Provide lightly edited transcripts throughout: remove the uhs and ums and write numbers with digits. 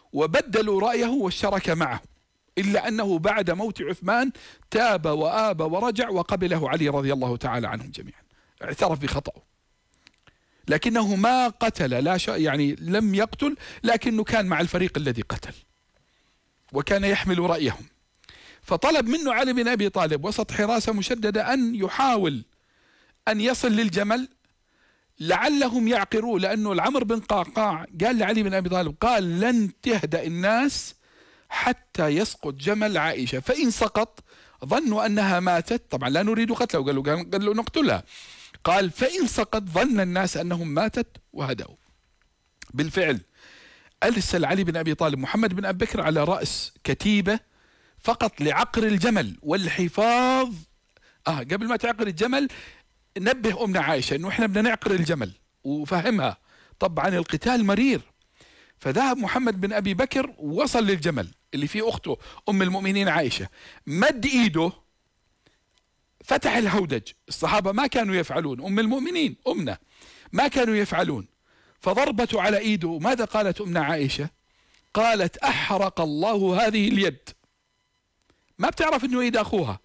وبدلوا رأيه واشترك معه، إلا أنه بعد موت عثمان تاب وآب ورجع وقبله علي رضي الله تعالى عنهم جميعا، اعترف بخطأه، لكنه ما قتل، لا يعني لم يقتل، لكنه كان مع الفريق الذي قتل وكان يحمل رأيهم. فطلب منه علي بن أبي طالب وسط حراسة مشددة أن يحاول أن يصل للجمل لعلهم يعقروه، لأنه العمر بن قعقاع قال لعلي بن أبي طالب، قال لن تهدأ الناس حتى يسقط جمل عائشة، فإن سقط ظنوا أنها ماتت، طبعا لا نريد قتله، قالوا نقتلها، قال فإن سقط ظن الناس أنهم ماتت وهدأوا. بالفعل أرسل علي بن أبي طالب محمد بن أبي بكر على رأس كتيبة فقط لعقر الجمل والحفاظ. قبل ما تعقر الجمل نبه أمنا عائشة أنه إحنا بدنا نعقر الجمل وفهمها، طبعا القتال مرير. فذهب محمد بن أبي بكر ووصل للجمل اللي فيه أخته أم المؤمنين عائشة، مد إيده فتح الهودج. الصحابة ما كانوا يفعلون، أم المؤمنين أمنا ما كانوا يفعلون، فضربته على إيده. ماذا قالت أمنا عائشة؟ قالت أحرق الله هذه اليد، ما بتعرف أنه إيد أخوها،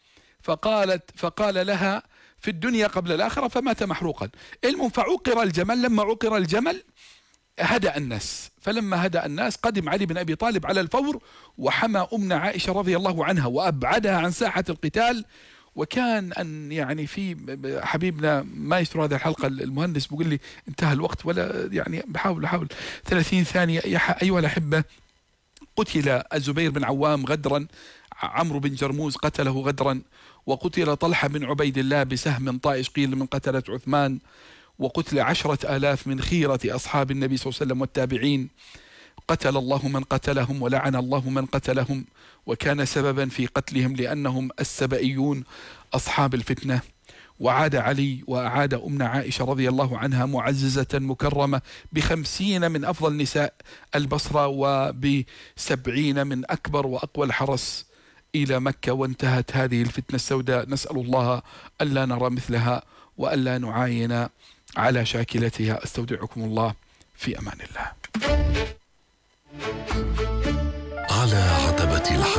فقال لها في الدنيا قبل الآخرة فمات محروقا. المهم فعقر الجمل، لما عقر الجمل هدأ الناس، فلما هدأ الناس قدم علي بن أبي طالب على الفور وحمى أمنا عائشة رضي الله عنها وأبعدها عن ساحة القتال. وكان أن يعني في حبيبنا ما يستر هذه الحلقة المهندس بيقول لي انتهى الوقت، ولا يعني بحاول 30 ثانية. أيها الأحبة، قتل الزبير بن عوام غدرا، عمرو بن جرموز قتله غدرا، وقتل طلحة بن عبيد الله بسهم طائش قيل من قتلة عثمان، وقتل 10,000 من خيرة أصحاب النبي صلى الله عليه وسلم والتابعين. قتل الله من قتلهم ولعن الله من قتلهم، وكان سببا في قتلهم لأنهم السبئيون أصحاب الفتنة. وعاد علي وأعاد أمنا عائشة رضي الله عنها معززة مكرمة ب50 من أفضل نساء البصرة وب70 من أكبر وأقوى الحرس إلى مكة، وانتهت هذه الفتنة السوداء. نسأل الله ألا نرى مثلها وألا نعاين على شاكلتها. استودعكم الله في أمان الله. على عتبة الحب.